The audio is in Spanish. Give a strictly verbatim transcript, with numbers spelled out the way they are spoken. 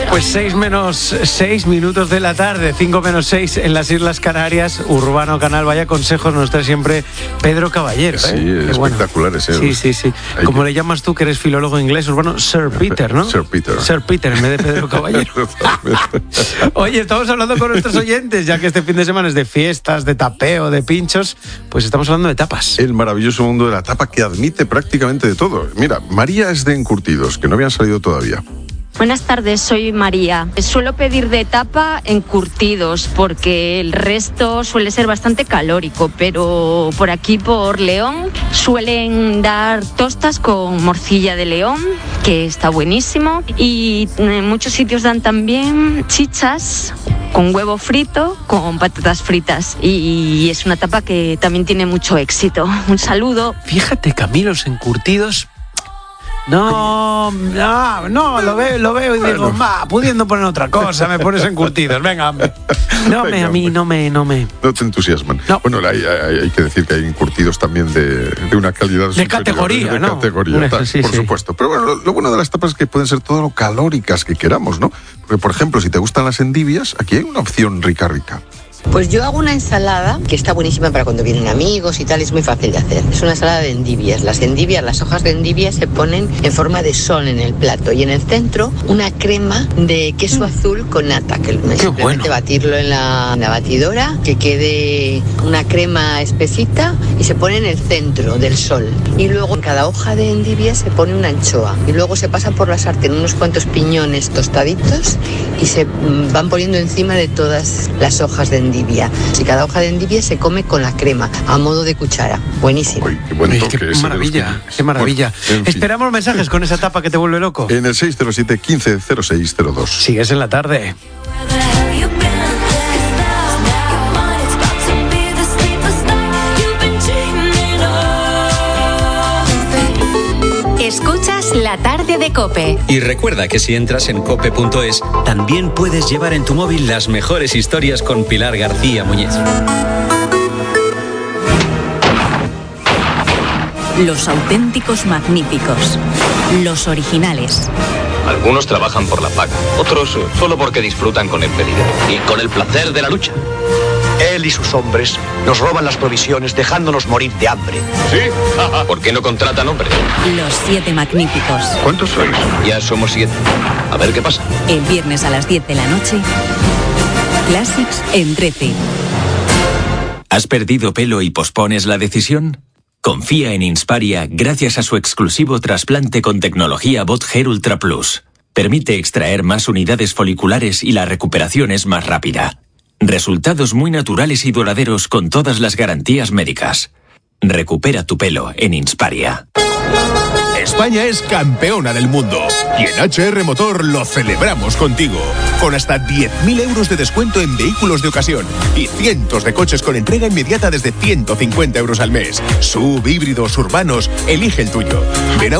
Pues seis menos seis minutos de la tarde, cinco menos seis en las Islas Canarias. Urbano Canal, vaya consejos nos trae siempre Pedro Caballero, ¿eh? Sí, Qué espectaculares. Bueno. ¿eh? Sí, sí, sí. Hay Como que... le llamas tú, que eres filólogo inglés, Urbano, Sir Peter, ¿no? Sir Peter. Sir Peter, en vez de Pedro Caballero. Oye, estamos hablando con nuestros oyentes, ya que este fin de semana es de fiestas, de tapeo, de pinchos, pues estamos hablando de tapas. El maravilloso mundo de la tapa que admite prácticamente de todo. Mira, María es de encurtidos, que no habían salido todavía. Buenas tardes, soy María. Suelo pedir de tapa encurtidos porque el resto suele ser bastante calórico, pero por aquí, por León, suelen dar tostas con morcilla de león, que está buenísimo, y en muchos sitios dan también chichas con huevo frito, con patatas fritas, y es una tapa que también tiene mucho éxito. Un saludo. Fíjate, Camilo, los encurtidos... No, no, no, lo veo, lo veo y digo, ma, pudiendo poner otra cosa, me pones encurtidos, venga, hombre. No, me, a mí no me, no me... No te entusiasman. No. Bueno, hay, hay, hay que decir que hay encurtidos también de, de una calidad de superior, categoría, de ¿no? categoría, tal, Sí, por sí. supuesto. Pero bueno, lo, lo bueno de las tapas es que pueden ser todo lo calóricas que queramos, ¿no? Porque, por ejemplo, si te gustan las endivias, aquí hay una opción rica, rica. Pues yo hago una ensalada que está buenísima para cuando vienen amigos y tal, es muy fácil de hacer. Es una ensalada de endivias. Las endivias, las hojas de endivia se ponen en forma de sol en el plato y en el centro una crema de queso azul con nata, que es simplemente bueno. batirlo en la, en la batidora, que quede una crema espesita y se pone en el centro del sol. Y luego en cada hoja de endivia se pone una anchoa y luego se pasan por la sartén unos cuantos piñones tostaditos y se van poniendo encima de todas las hojas de endivia. Y cada hoja de endivia se come con la crema, a modo de cuchara. Buenísimo. Uy, qué buen Ay, toque qué ese de los maravilla, que- qué maravilla. Bueno, en fin. Esperamos mensajes con esa tapa que te vuelve loco. En el seis cero siete, quince cero seis cero dos. Sigues en la tarde. Escuchas La Tarde de COPE. Y recuerda que si entras en cope punto es, también puedes llevar en tu móvil las mejores historias con Pilar García Muñiz. Los auténticos magníficos. Los originales. Algunos trabajan por la paga, otros eh, solo porque disfrutan con el peligro y con el placer de la lucha. Él y sus hombres nos roban las provisiones dejándonos morir de hambre. ¿Sí? ¿Por qué no contratan hombres? Los siete magníficos. ¿Cuántos sois? Ya somos siete. A ver qué pasa. El viernes a las diez de la noche. Classics en trece. ¿Has perdido pelo y pospones la decisión? Confía en Insparia gracias a su exclusivo trasplante con tecnología BotHair Ultra Plus. Permite extraer más unidades foliculares y la recuperación es más rápida. Resultados muy naturales y duraderos con todas las garantías médicas. Recupera tu pelo en Insparia. España es campeona del mundo y en H R Motor lo celebramos contigo. Con hasta diez mil euros de descuento en vehículos de ocasión y cientos de coches con entrega inmediata desde ciento cincuenta euros al mes. Sub, híbridos, urbanos, elige el tuyo. Ven a